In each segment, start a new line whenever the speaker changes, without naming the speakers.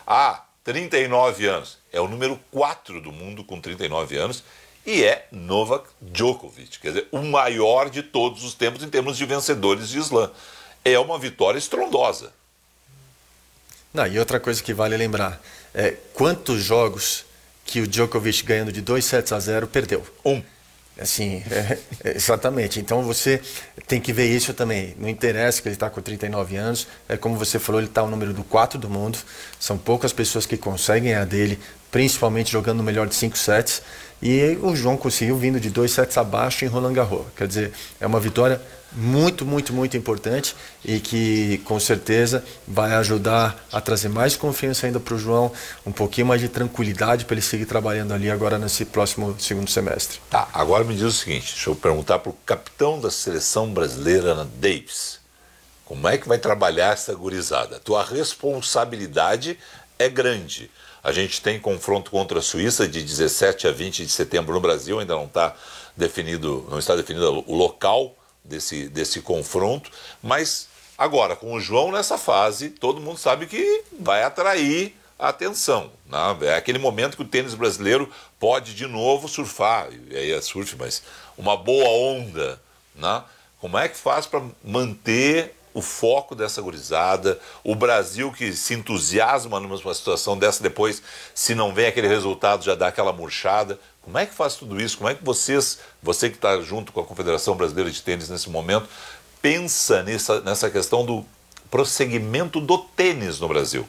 39 anos. É o número 4 do mundo com 39 anos e é Novak Djokovic, quer dizer, o maior de todos os tempos em termos de vencedores de slam. É uma vitória estrondosa.
Não, e outra coisa que vale lembrar, quantos jogos que o Djokovic ganhando de 2-0 perdeu? Assim, exatamente. Então você tem que ver isso também. Não interessa que ele está com 39 anos. Como você falou, ele está o número 4 do mundo. São poucas pessoas que conseguem a dele, principalmente jogando no melhor de 5 sets. E o João conseguiu vindo de 2 sets abaixo em Roland Garros. Quer dizer, é uma vitória muito, muito, muito importante e que com certeza vai ajudar a trazer mais confiança ainda para o João, um pouquinho mais de tranquilidade para ele seguir trabalhando ali agora nesse próximo segundo semestre.
Tá, agora me diz o seguinte, deixa eu perguntar para o capitão da seleção brasileira, Ana Davis, como é que vai trabalhar essa gurizada? Tua responsabilidade é grande. A gente tem confronto contra a Suíça de 17 a 20 de setembro no Brasil, ainda não está definido o local desse confronto, mas agora com o João nessa fase, todo mundo sabe que vai atrair a atenção, né? É aquele momento que o tênis brasileiro pode de novo surfar, e aí é surf, mas uma boa onda, né? Como é que faz para manter o foco dessa gurizada, o Brasil que se entusiasma numa situação dessa, depois, se não vem aquele resultado, já dá aquela murchada? Como é que faz tudo isso? Como é que você que está junto com a Confederação Brasileira de Tênis nesse momento, pensa nessa questão do prosseguimento do tênis no Brasil?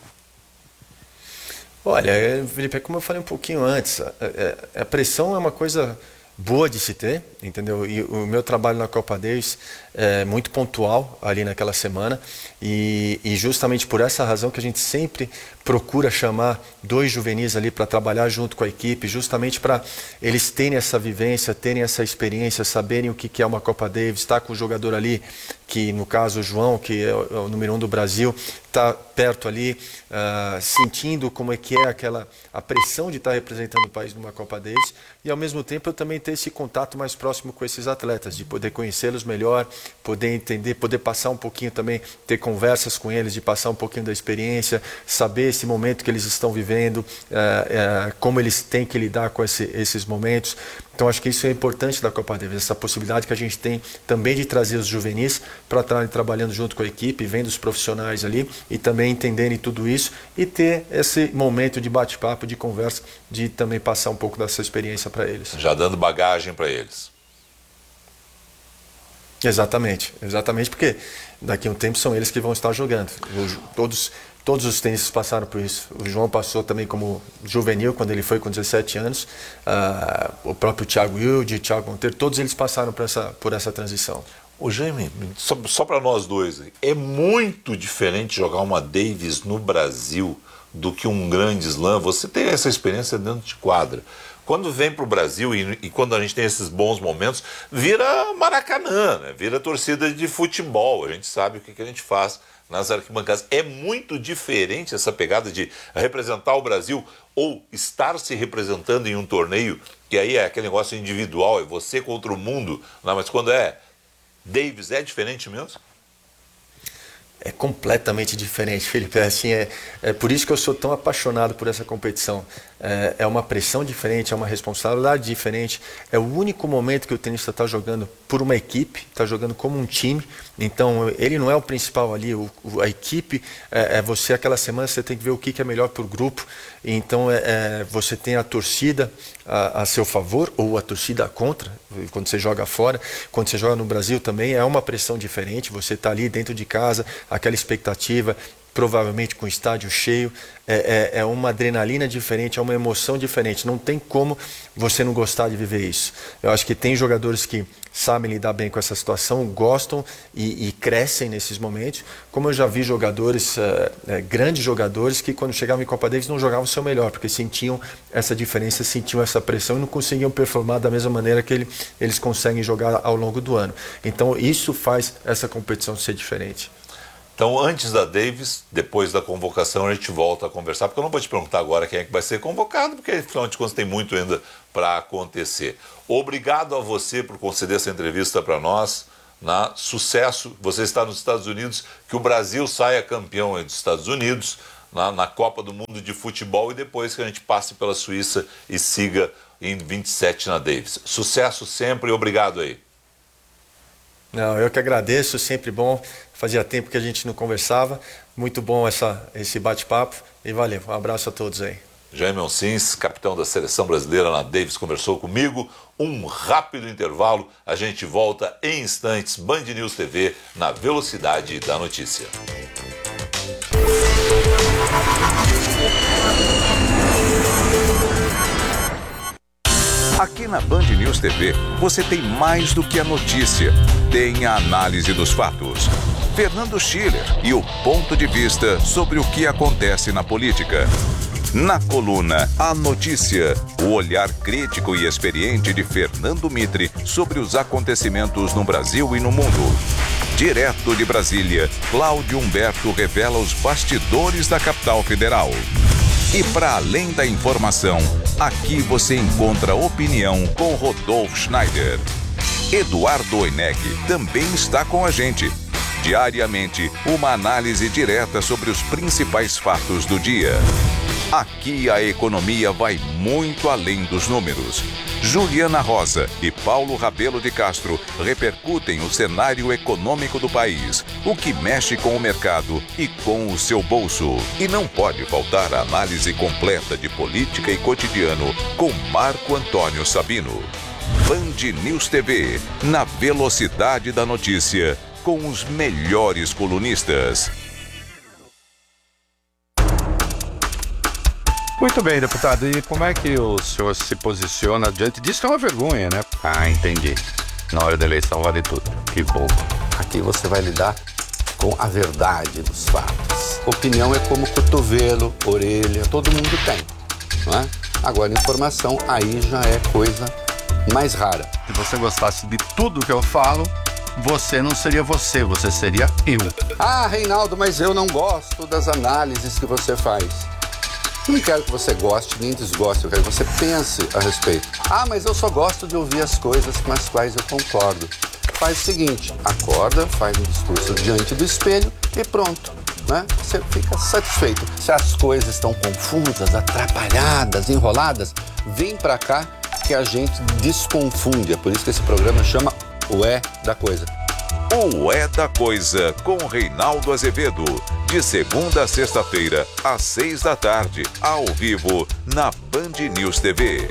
Olha, Felipe, como eu falei um pouquinho antes, a pressão é uma coisa boa de se ter, entendeu? E o meu trabalho na Copa Davis é muito pontual ali naquela semana e justamente por essa razão que a gente sempre procura chamar 2 juvenis ali para trabalhar junto com a equipe, justamente para eles terem essa vivência, terem essa experiência, saberem o que é uma Copa Davis, estar com o jogador ali, que no caso o João, que é o número 1 do Brasil, está perto ali, sentindo como é que é a pressão de estar representando o país numa Copa Davis e ao mesmo tempo eu também ter esse contato mais próximo com esses atletas, de poder conhecê-los melhor, poder entender, poder passar um pouquinho também, ter conversas com eles, de passar um pouquinho da experiência, saber esse momento que eles estão vivendo, como eles têm que lidar com esses momentos. Então acho que isso é importante da Copa Davis, essa possibilidade que a gente tem também de trazer os juvenis para estarem trabalhando junto com a equipe, vendo os profissionais ali e também entenderem tudo isso e ter esse momento de bate-papo, de conversa, de também passar um pouco dessa experiência para eles.
Já dando bagagem para eles.
Exatamente, porque daqui a um tempo são eles que vão estar jogando. Todos os tenistas passaram por isso. O João passou também como juvenil, quando ele foi com 17 anos. O próprio Thiago Wilde, Thiago Monteiro, todos eles passaram por essa transição.
Ô Jaime, só para nós dois, é muito diferente jogar uma Davis no Brasil do que um grande slam. Você tem essa experiência dentro de quadra. Quando vem para o Brasil e quando a gente tem esses bons momentos, vira Maracanã, né? Vira torcida de futebol. A gente sabe o que a gente faz nas arquibancadas. É muito diferente essa pegada de representar o Brasil ou estar se representando em um torneio, que aí é aquele negócio individual, é você contra o mundo. Não, mas quando é Davis, é diferente mesmo?
É completamente diferente, Felipe. É por isso que eu sou tão apaixonado por essa competição. É uma pressão diferente, é uma responsabilidade diferente. É o único momento que o tenista está jogando por uma equipe, está jogando como um time. Então, ele não é o principal ali. A equipe, você, aquela semana, você tem que ver o que é melhor para o grupo. Então, você tem a torcida a seu favor ou a torcida contra, quando você joga fora. Quando você joga no Brasil também, é uma pressão diferente. Você está ali dentro de casa, aquela expectativa, provavelmente com o estádio cheio, é uma adrenalina diferente, é uma emoção diferente. Não tem como você não gostar de viver isso. Eu acho que tem jogadores que sabem lidar bem com essa situação, gostam e crescem nesses momentos, como eu já vi jogadores, grandes jogadores, que quando chegavam em Copa Davis não jogavam o seu melhor, porque sentiam essa diferença, sentiam essa pressão e não conseguiam performar da mesma maneira que eles conseguem jogar ao longo do ano. Então isso faz essa competição ser diferente.
Então, antes da Davis, depois da convocação, a gente volta a conversar, porque eu não vou te perguntar agora quem é que vai ser convocado, porque, afinal de contas, tem muito ainda para acontecer. Obrigado a você por conceder essa entrevista para nós. Sucesso, você está nos Estados Unidos, que o Brasil saia campeão dos Estados Unidos, na Copa do Mundo de Futebol e depois que a gente passe pela Suíça e siga em 27 na Davis. Sucesso sempre e obrigado aí.
Não, eu que agradeço, sempre bom. Fazia tempo que a gente não conversava. Muito bom esse bate-papo e valeu. Um abraço a todos aí.
Jaime Oncins, capitão da seleção brasileira na Davis, conversou comigo. Um rápido intervalo, a gente volta em instantes. Band News TV, na velocidade da notícia.
Aqui na Band News TV, você tem mais do que a notícia. Tem a análise dos fatos. Fernando Schiller e o ponto de vista sobre o que acontece na política. Na coluna A Notícia, o olhar crítico e experiente de Fernando Mitre sobre os acontecimentos no Brasil e no mundo. Direto de Brasília, Cláudio Humberto revela os bastidores da capital federal. E para além da informação, aqui você encontra opinião com Rodolfo Schneider. Eduardo Oineg também está com a gente. Diariamente, uma análise direta sobre os principais fatos do dia. Aqui a economia vai muito além dos números. Juliana Rosa e Paulo Rabelo de Castro repercutem o cenário econômico do país, o que mexe com o mercado e com o seu bolso. E não pode faltar a análise completa de política e cotidiano com Marco Antônio Sabino. Band News TV, na velocidade da notícia, com os melhores colunistas.
Muito bem, deputado. E como é que o senhor se posiciona diante disso? Que é uma vergonha, né?
Ah, entendi. Na hora da eleição vale tudo. Que bom. Aqui você vai lidar com a verdade dos fatos. Opinião é como cotovelo, orelha, todo mundo tem, não é? Agora, informação aí já é coisa mais rara.
Se você gostasse de tudo que eu falo, você não seria você, você seria eu.
Ah, Reinaldo, mas eu não gosto das análises que você faz. Não quero que você goste nem desgoste, eu quero que você pense a respeito. Ah, mas eu só gosto de ouvir as coisas com as quais eu concordo. Faz o seguinte, acorda, faz um discurso diante do espelho e pronto, né? Você fica satisfeito. Se as coisas estão confusas, atrapalhadas, enroladas, vem pra cá que a gente desconfunde. É por isso que esse programa chama O É da Coisa.
O É da Coisa, com Reinaldo Azevedo. De segunda a sexta-feira, às 6 da tarde, ao vivo, na Band News TV.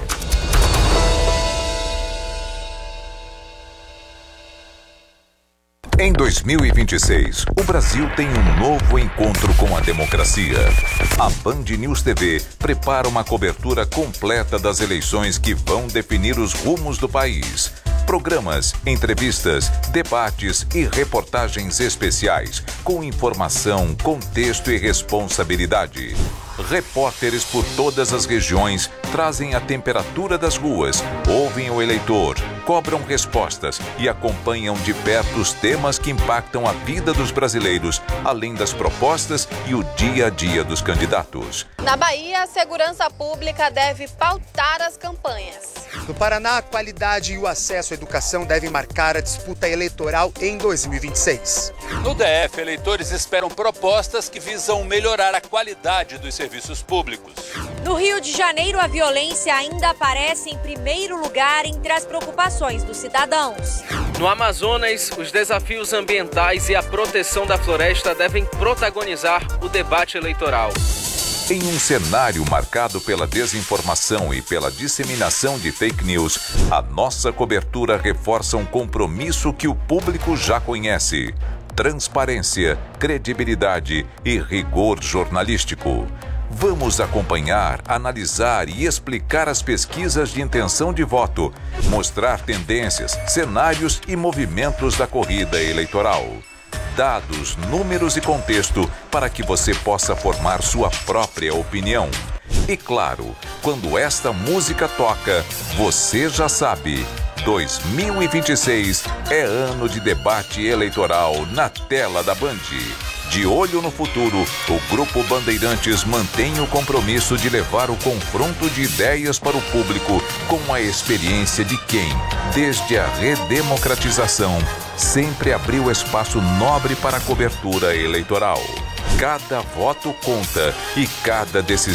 Em 2026, o Brasil tem um novo encontro com a democracia. A Band News TV prepara uma cobertura completa das eleições que vão definir os rumos do país. Programas, entrevistas, debates e reportagens especiais, com informação, contexto e responsabilidade. Repórteres por todas as regiões trazem a temperatura das ruas, ouvem o eleitor, cobram respostas e acompanham de perto os temas que impactam a vida dos brasileiros, além das propostas e o dia a dia dos candidatos.
Na Bahia, a segurança pública deve pautar as campanhas.
No Paraná, a qualidade e o acesso à educação devem marcar a disputa eleitoral em 2026.
No DF, eleitores esperam propostas que visam melhorar a qualidade dos serviços públicos.
No Rio de Janeiro, a violência ainda aparece em primeiro lugar entre as preocupações dos cidadãos.
No Amazonas, os desafios ambientais e a proteção da floresta devem protagonizar o debate eleitoral.
Em um cenário marcado pela desinformação e pela disseminação de fake news, a nossa cobertura reforça um compromisso que o público já conhece: transparência, credibilidade e rigor jornalístico. Vamos acompanhar, analisar e explicar as pesquisas de intenção de voto, mostrar tendências, cenários e movimentos da corrida eleitoral. Dados, números e contexto para que você possa formar sua própria opinião. E claro, quando esta música toca, você já sabe, 2026 é ano de debate eleitoral na tela da Band. De olho no futuro, o Grupo Bandeirantes mantém o compromisso de levar o confronto de ideias para o público com a experiência de quem, desde a redemocratização, sempre abriu espaço nobre para a cobertura eleitoral. Cada voto conta e cada decisão